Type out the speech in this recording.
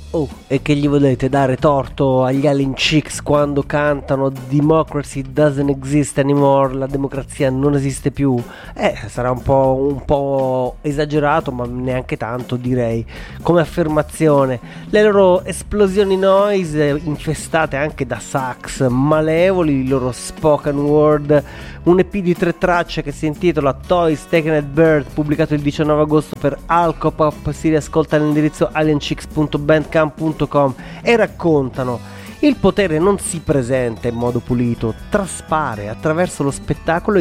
Oh, e che gli volete dare torto agli Alien Chicks quando cantano Democracy doesn't exist anymore, la democrazia non esiste più? Sarà un po' esagerato, ma neanche tanto, direi, come affermazione. Le loro esplosioni noise infestate anche da sax malevoli, il loro spoken word, un EP di 3 tracce che si intitola Toys Taken at Birth, pubblicato il 19 agosto per Alcopop, si riascolta all'indirizzo alienchicks.bandcamp.com, e raccontano: il potere non si presenta in modo pulito, traspare attraverso lo spettacolo